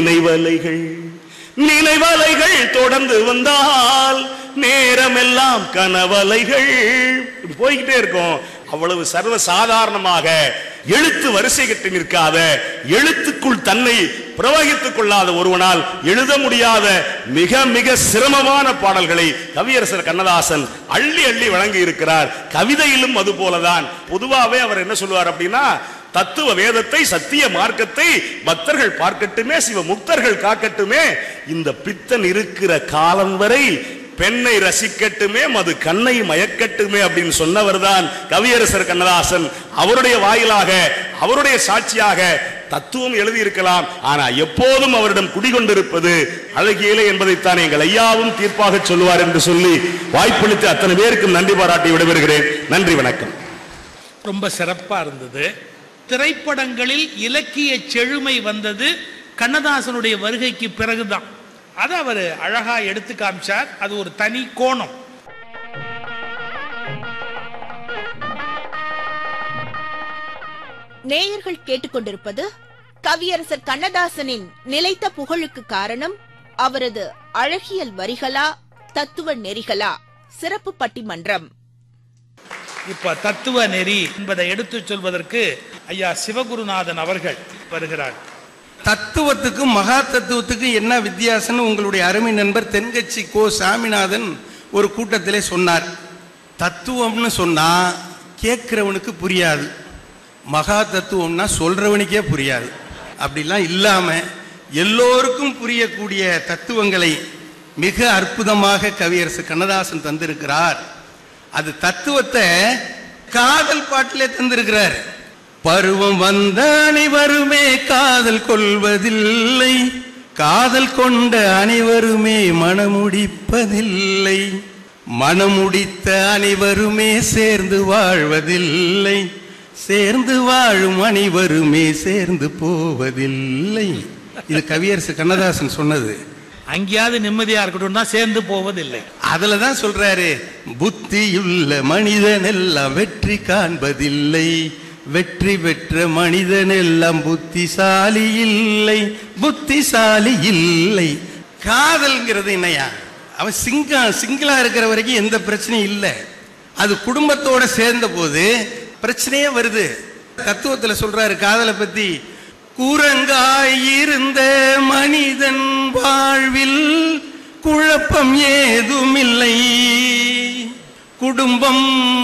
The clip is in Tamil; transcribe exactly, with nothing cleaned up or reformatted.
நினைவலைகள் நினைவலைகள் தொடர்ந்து வந்தால் நேரமெல்லாம் கனவலைகள் போய்கிட்டே இருக்கும். அவ்வளவு சர்வ சாதாரணமாக எழுத்து வரிசை கட்டி நிற்காத, எழுத்துக்குள் தன்னை பிரவகித்துக் கொள்ளாத ஒருவனால் எழுத முடியாத மிக மிக சிரமமான பாடல்களை கவியரசர் கண்ணதாசன் அள்ளி அள்ளி வழங்கி இருக்கிறார். கவிதையிலும் அது போலதான். பொதுவாகவே அவர் என்ன சொல்லுவார் அப்படின்னா, தத்துவ வேதத்தை, சத்திய மார்க்கத்தை பக்தர்கள் பார்க்கட்டுமே, சிவ முக்தர்கள் காக்கட்டுமே, இந்த பித்தன் இருக்கிற காலம் வரை பெண்ணை ரசிக்கட்டுமே, மது கண்ணை மயக்கட்டுமே அப்படின்னு சொன்னவர் தான் கவியரசர் கண்ணதாசன். அவருடைய வாயிலாக, அவருடைய சாட்சியாக தத்துவம் எழுதியிருக்கலாம். ஆனா எப்போதும் அவரிடம் குடிகொண்டிருப்பது அழகியலே என்பதைத்தான் எங்கள் ஐயாவும் தீர்ப்பாக சொல்லுவார் என்று சொல்லி வாய்ப்பளித்து அத்தனை பேருக்கும் நன்றி பாராட்டி விடைபெறுகிறேன். நன்றி, வணக்கம். ரொம்ப சிறப்பா இருந்தது. திரைப்படங்களில் இலக்கிய செழுமை வந்தது கண்ணதாசனுடைய வருகைக்கு பிறகுதான். அதை அவர் அழகா எடுத்து காமிச்சார். அது ஒரு தனி கோணம். நேயர்கள் கேட்டுக்கொண்டிருப்பது கவியரசர் கண்ணதாசனின் நிலைத்த புகழுக்கு காரணம் அவரது அழகியல் வரிகளா, தத்துவ நெறிகளா சிறப்பு பட்டிமன்றம். இப்ப தத்துவ நெறி என்பதை எடுத்து சொல்வதற்கு ஐயா சிவகுருநாதன் அவர்கள் வருகிறார். தத்துவத்துக்கும் மகா தத்துவத்துக்கும் என்ன வித்தியாசம்னு உங்களுடைய அருமை நண்பர் தென்கட்சி கோ சாமிநாதன் ஒரு கூட்டத்திலே சொன்னார். தத்துவம்னு சொன்னா கேட்கிறவனுக்கு புரியாது, மகா தத்துவம்னா சொல்றவனுக்கே புரியாது. அப்படிலாம் இல்லாம எல்லோருக்கும் புரியக்கூடிய தத்துவங்களை மிக அற்புதமாக கவியரசு கண்ணதாசன் தந்திருக்கிறார். அது தத்துவத்தை காதல் பாட்டிலே தந்திருக்கிறார். பருவம் வந்த அனைவருமே காதல் கொள்வதில்லை, காதல் கொண்ட அனைவருமே மனமுடிப்பதில்லை, மனமுடித்த அனைவருமே சேர்ந்து வாழ்வதில்லை, சேர்ந்து வாழும் அனைவருமே சேர்ந்து போவதில்லை. இது கவியரசு கண்ணதாசன் சொன்னது. அங்கேயாவது நிம்மதியா இருக்கட்டும் தான் சேர்ந்து போவதில்லை. அதுலதான் சொல்றாரு, புத்தியுள்ள மனிதன் எல்லாம் வெற்றி காண்பதில்லை, வெற்றி பெற்ற மனிதன் எல்லாம் புத்திசாலி இல்லை, புத்திசாலி இல்லை. காதல்ங்கிறது என்னையா, அவன் சிங்கா சிங்கிளா இருக்கிற வரைக்கும் எந்த பிரச்சனையும் இல்லை. அது குடும்பத்தோட சேர்ந்த போது பிரச்சனையே வருது. தத்துவத்துல சொல்றாரு காதலை பத்தி, குரங்காயிருந்த மனிதன் வாழ்வில் குழப்பம் ஏதுமில்லை, குடும்பம்